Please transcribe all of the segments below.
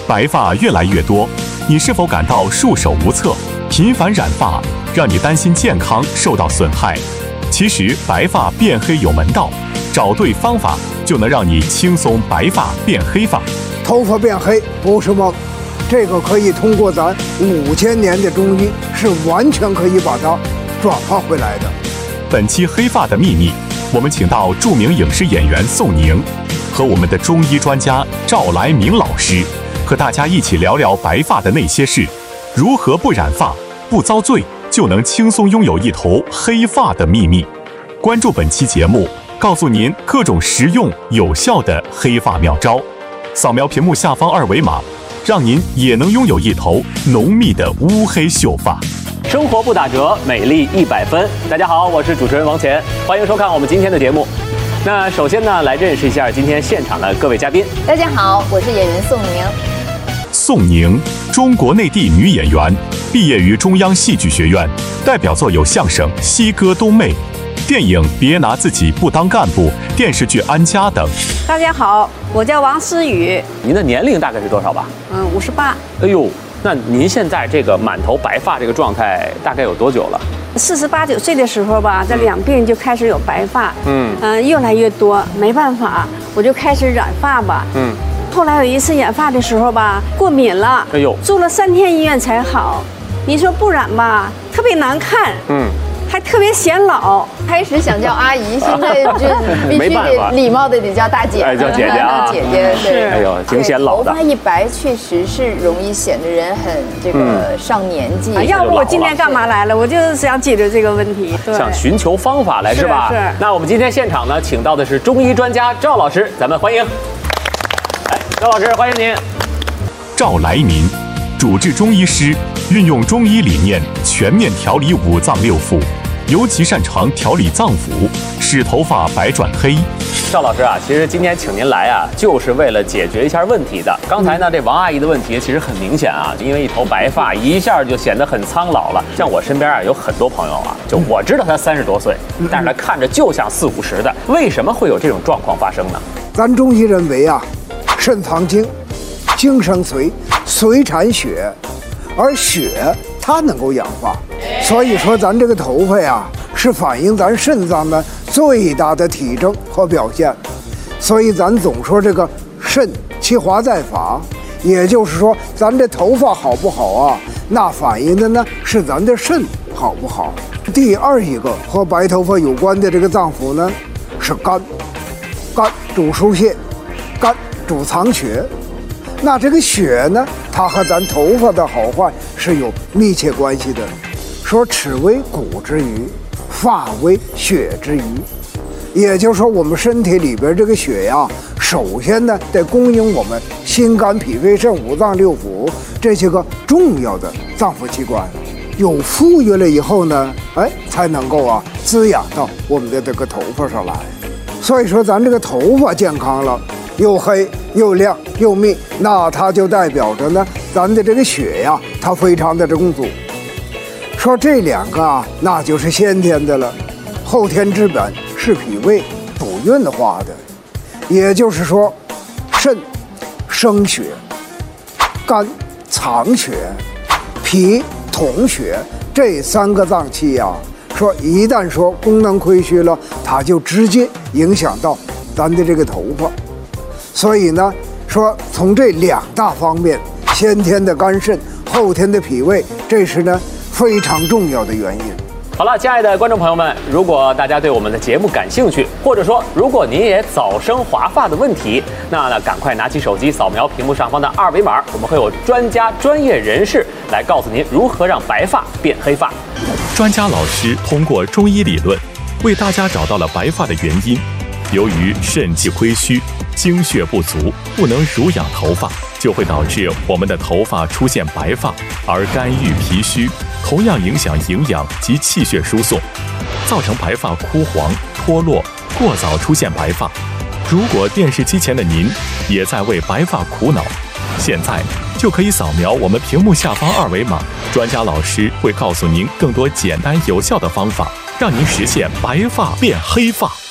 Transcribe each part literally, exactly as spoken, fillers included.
白发越来越多，你是否感到束手无策？频繁染发让你担心健康受到损害。其实白发变黑有门道，找对方法就能让你轻松白发变黑发。 头发变黑不是梦，这个可以通过咱五千年的中医是完全可以把它转化回来的。 本期黑发的秘密，我们请到著名影视演员宋宁和我们的中医专家赵来明老师，和大家一起聊聊白发的那些事，如何不染发不遭罪，就能轻松拥有一头黑发的秘密。关注本期节目，告诉您各种实用有效的黑发妙招。扫描屏幕下方二维码，让您也能拥有一头浓密的乌黑秀发。 生活不打折，美丽一百分。大家好，我是主持人王乾，欢迎收看我们今天的节目。那首先呢，来认识一下今天现场的各位嘉宾。 大家好，我是演员宋宁。 宋宁，中国内地女演员，毕业于中央戏剧学院，代表作有相声《西哥东妹》、电影《别拿自己不当干部》、电视剧《安家》等。 大家好，我叫王思雨。 您的年龄大概是多少吧？ 嗯，五十八。 哎呦，那您现在这个满头白发这个状态大概有多久了？ 四十八九岁的时候吧，这两鬓就开始有白发， 嗯嗯、呃，越来越多，没办法，我就开始染发吧， 嗯。 后来有一次染发的时候吧，过敏了， 哎呦， 住了三天医院才好。你说不染吧，特别难看， 嗯， 还特别显老。 开始想叫阿姨，现在就必须得礼貌的得叫大姐， 哎，叫姐姐啊， 姐姐对， 哎呦，挺显老的。 头发一白，确实是容易显得人很这个上年纪。 啊、要不我今天干嘛来了？我就是想解决这个问题， 想寻求方法来是吧？ 是。是那我们今天现场呢，请到的是中医专家赵老师，咱们欢迎。哎，赵老师，欢迎您。 赵来民，主治中医师，运用中医理念全面调理五脏六腑，尤其擅长调理脏腑，使头发白转黑。 赵老师啊，其实今天请您来啊，就是为了解决一下问题的。刚才呢，这王阿姨的问题其实很明显啊，因为一头白发，一下就显得很苍老了。像我身边啊，有很多朋友啊，就我知道他三十多岁，但是他看着就像四五十的，为什么会有这种状况发生呢？ 咱中医认为啊，肾藏精，精生髓，髓产血，而血它能够养发，所以说咱这个头发呀，是反映咱肾脏的最大的体征和表现。所以咱总说这个肾其华在发，也就是说咱这头发好不好啊，那反映的呢是咱的肾好不好。第二一个和白头发有关的这个脏腑呢是肝，肝主疏泄，肝主藏血。那这个血呢，它和咱头发的好坏是有密切关系的。说齿为骨之余，发为血之余，也就是说我们身体里边这个血呀，首先呢得供应我们心肝脾肺肾五脏六腑这些个重要的脏腑器官，有富裕了以后呢，哎，才能够啊滋养到我们的这个头发上来。所以说咱这个头发健康了，又黑又亮又密，那它就代表着呢，咱的这个血呀，它非常的充足。说这两个啊，那就是先天的了，后天之本是脾胃补运化的。也就是说，肾生血，肝藏血，脾统血，这三个脏器呀、啊，说一旦说功能亏虚了，它就直接影响到咱的这个头发。所以呢，说从这两大方面，先天的肝肾，后天的脾胃，这是呢非常重要的原因。 好了，亲爱的观众朋友们，如果大家对我们的节目感兴趣，或者说如果您也早生华发的问题，那呢赶快拿起手机扫描屏幕上方的二维码，我们会有专家专业人士来告诉您如何让白发变黑发。 专家老师通过中医理论为大家找到了白发的原因。由于肾气亏虚，精血不足，不能濡养头发，就会导致我们的头发出现白发，而肝郁脾虚同样影响营养及气血输送，造成白发枯黄脱落，过早出现白发。如果电视机前的您也在为白发苦恼，现在就可以扫描我们屏幕下方二维码，专家老师会告诉您更多简单有效的方法，让您实现白发变黑发。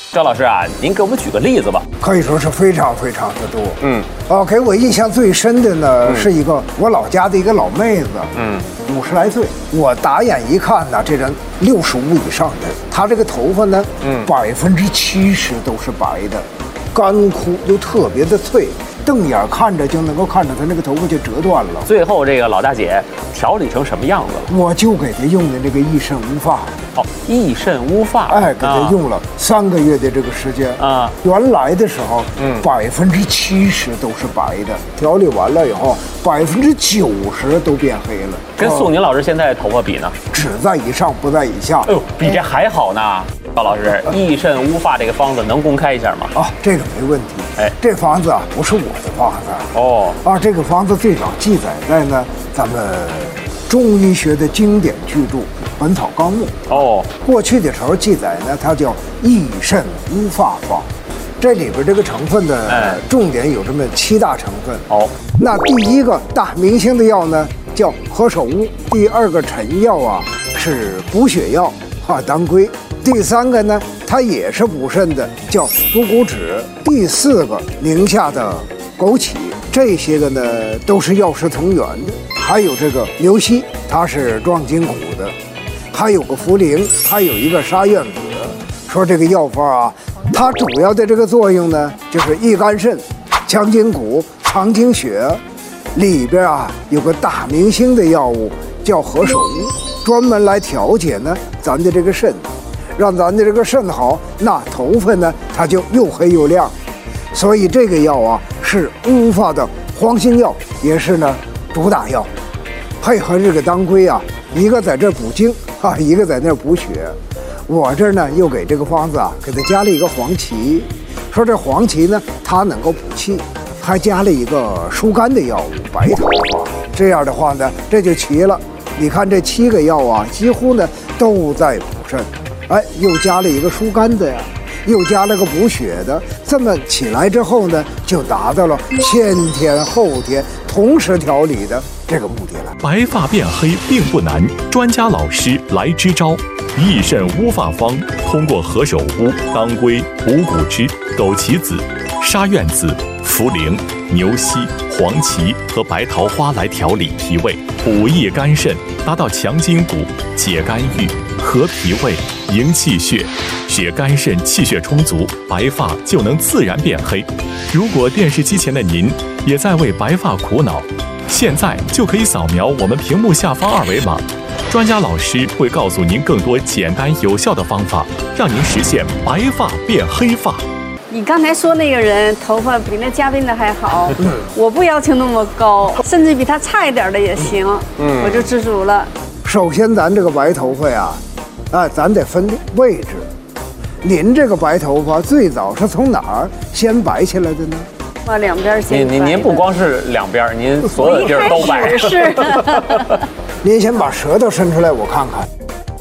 赵老师啊，您给我们举个例子吧。 可以说是非常非常的多。 嗯， 哦，给我印象最深的呢、嗯、是一个我老家的一个老妹子，嗯，五十来岁，我打眼一看呢，这人六十五以上的，她这个头发呢，嗯，百分之七十都是白的，干枯又特别的脆。瞪眼看着就能够看着她那个头发就折断了。 最后这个老大姐调理成什么样子了？ 我就给她用的那个益肾乌发。 哦，益肾乌发。 哎，给她用了三个月的这个时间啊。原来的时候，嗯，百分之七十都是白的，调理完了以后，百分之九十都变黑了。 跟宋宁老师现在头发比呢？ 只在以上，不在以下。 哎呦，比这还好呢。赵老师，益肾乌发这个方子能公开一下吗？ 啊，这个没问题。哎，这方子啊不是我的方子哦，啊，这个方子最早记载在呢咱们中医学的经典巨著《本草纲目》哦。过去的时候记载呢，它叫益肾乌发方，这里边这个成分的、哎、重点有这么七大成分。哦，那第一个大明星的药呢叫何首乌，第二个臣药啊是补血药啊当归。第三个呢，它也是补肾的，叫补骨脂。第四个，宁夏的枸杞，这些个呢都是药食同源的。还有这个牛膝，它是壮筋骨的；还有个茯苓，还有一个沙苑子。说这个药方啊，它主要的这个作用呢，就是益肝肾、强筋骨、藏精血。里边啊有个大明星的药物叫何首乌，专门来调节呢咱的这个肾。让咱的这个肾好，那头发呢，它就又黑又亮。所以这个药啊，是乌发的黄心药，也是呢主打药。配合这个当归啊，一个在这补精啊，一个在那补血。我这儿呢，又给这个方子啊，给它加了一个黄芪。说这黄芪呢，它能够补气，还加了一个疏肝的药物白桃花。这样的话呢，这就齐了。你看这七个药啊，几乎呢都在补肾。哎，又加了一个疏肝的呀，又加了个补血的，这么起来之后呢，就达到了先天后天同时调理的这个目的了。 白发变黑并不难，专家老师来支招。益肾乌发方通过何首乌、当归、补骨脂、枸杞子、沙苑子、茯苓、牛膝、黄芪和白桃花来调理脾胃，补益肝肾，达到强筋骨、解肝郁、和脾胃、营气血，使肝肾气血充足，白发就能自然变黑。如果电视机前的您也在为白发苦恼，现在就可以扫描我们屏幕下方二维码，专家老师会告诉您更多简单有效的方法，让您实现白发变黑发。 你刚才说那个人头发比那嘉宾的还好，嗯、我不要求那么高，甚至比他差一点的也行，嗯、我就知足了。 首先，咱这个白头发呀，啊，咱得分位置。您这个白头发最早是从哪儿先白起来的呢？ 啊，两边先白。 您您不光是两边，您所有地儿都白。 是。 您先把舌头伸出来，我看看。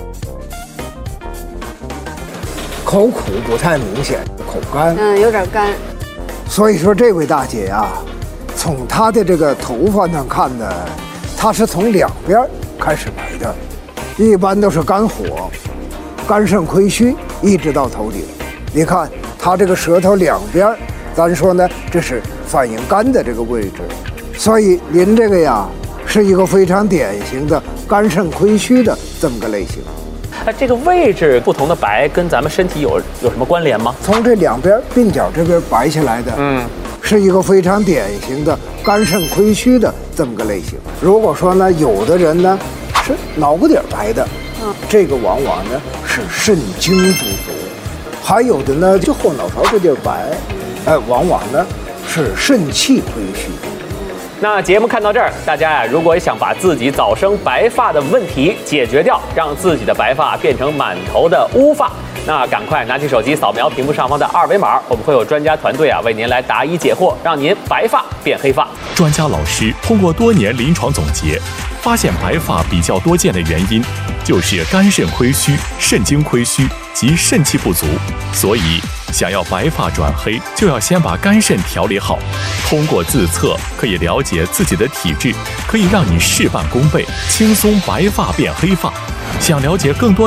口苦不太明显，口干， 嗯，有点干。 所以说，这位大姐呀、啊，从她的这个头发上看呢，她是从两边开始白的，一般都是肝火、肝肾亏虚，一直到头顶。你看她这个舌头两边，咱说呢，这是反映肝的这个位置。所以您这个呀，是一个非常典型的肝肾亏虚的这么个类型。 那这个位置不同的白跟咱们身体有有什么关联吗？ 从这两边鬓角这边白起来的，嗯，是一个非常典型的肝肾亏虚的这么个类型。如果说呢，有的人呢是脑瓜底白的，嗯，这个往往呢是肾精不足；还有的呢就后脑勺这地儿白，哎，往往呢是肾气亏虚。 那节目看到这儿，大家呀，如果想把自己早生白发的问题解决掉，让自己的白发变成满头的乌发，那赶快拿起手机扫描屏幕上方的二维码，我们会有专家团队啊为您来答疑解惑，让您白发变黑发。 专家老师通过多年临床总结，发现白发比较多见的原因就是肝肾亏虚、肾精亏虚及肾气不足，所以想要白发转黑，就要先把肝肾调理好。通过自测可以了解自己的体质，可以让你事半功倍，轻松白发变黑发。想了解更多